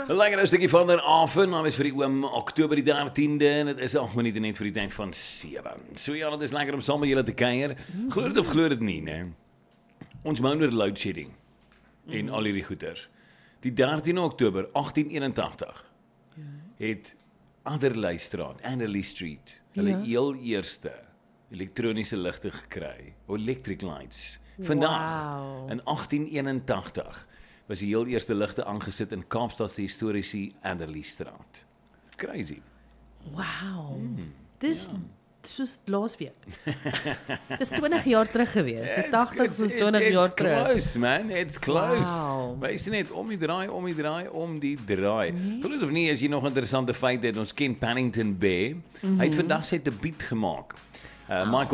'n lekker stukkie van der Aven, nou is vir die oom Oktober die 13de en dit is 8 minute net vir die tyd van 7. So ja, dit is lekker om saam met julle te kuier. Glo dit of glo dit nie, né? Ons moan oor load shedding en al hierdie goeters. Die 13 Oktober 1881 het Anderleystraat, Anderley Street, hulle heel eerste elektroniese ligte gekry, electric lights. Vandag, in 1881, was die heel eerste ligte aangesit in Kaapstad se historiese Anderleystraat. Crazy. Wow. Dis soos laasweek. Dis 20 jaar terug gewees. Die 80's was 20 jaar terug. It's close, man. It's close. Wow. Maar is net om die draai. Glo dit of nie, as jy nog interessante feite het, ons ken Paddington Bear. Hy het vandag sy debuut gemaak. Michael